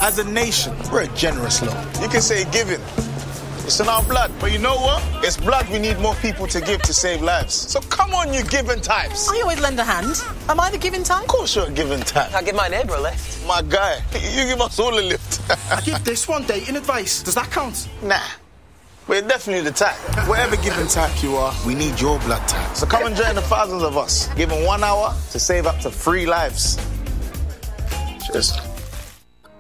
As a nation, we're a generous lot. You can say giving. It's in our blood. But you know what? It's blood we need more people to give to save lives. So come on, you giving types. I always lend a hand. Am I the giving type? Of course you're a giving type. I give my neighbour a lift. My guy, you give us all a lift. I give this one dating advice. Does that count? Nah. We're definitely the type. Whatever giving type you are, we need your blood type. So come and join the thousands of us, giving 1 hour to save up to 3 lives. Cheers.